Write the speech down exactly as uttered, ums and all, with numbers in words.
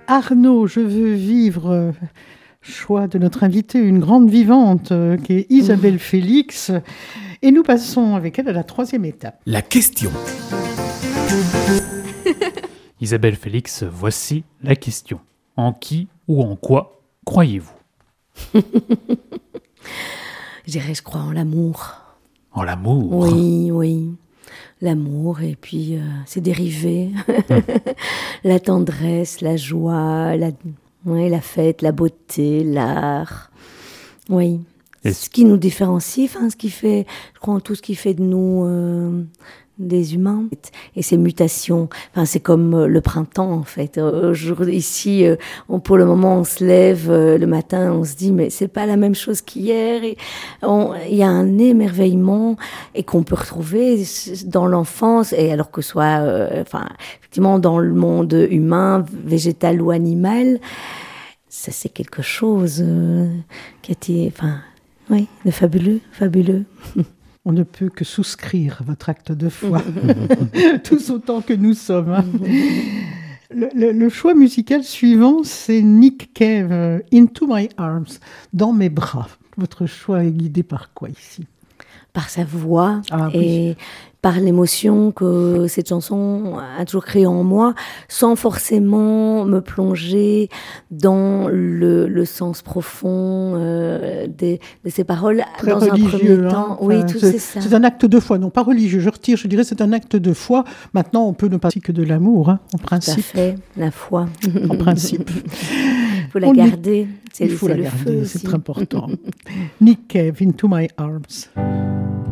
Arnaud, je veux vivre, euh, choix de notre invitée, une grande vivante euh, qui est Isabelle Félix. Et nous passons avec elle à la troisième étape. La question. Isabelle Félix, voici la question. En qui ou en quoi croyez-vous ? Je dirais, je crois en l'amour. En l'amour ? Oui, oui. L'amour et puis euh, ses dérivés. Hum. La tendresse, la joie, la, ouais, la fête, la beauté, l'art. Oui. Est-ce... Ce qui nous différencie, enfin, ce qui fait, je crois en tout ce qui fait de nous euh, des humains. Et ces mutations, enfin, c'est comme le printemps, en fait. Aujourd'hui, ici, euh, on, pour le moment, on se lève euh, le matin, on se dit, mais c'est pas la même chose qu'hier. Il y a un émerveillement et qu'on peut retrouver dans l'enfance, et alors que ce soit, euh, enfin, effectivement, dans le monde humain, végétal ou animal, ça, c'est quelque chose euh, qui a été, enfin, oui, de fabuleux, fabuleux. On ne peut que souscrire à votre acte de foi, tous autant que nous sommes. Hein. Le, le, le choix musical suivant, c'est Nick Cave, Into My Arms, dans mes bras. Votre choix est guidé par quoi ici ? Par sa voix ah, et oui. par l'émotion que cette chanson a toujours créée en moi, sans forcément me plonger dans le, le sens profond euh, des, de ces paroles. Très dans religieux, un premier hein, temps. Oui, enfin, tout c'est, c'est ça. C'est un acte de foi, non pas religieux, je retire, je dirais c'est un acte de foi. Maintenant, on peut ne pas dire que de l'amour, hein, en principe. Tout à fait, la foi. En principe. Il faut la on garder, est... c'est, Il faut c'est la le garder, feu c'est aussi. très important. Nick Cave, Into My Arms.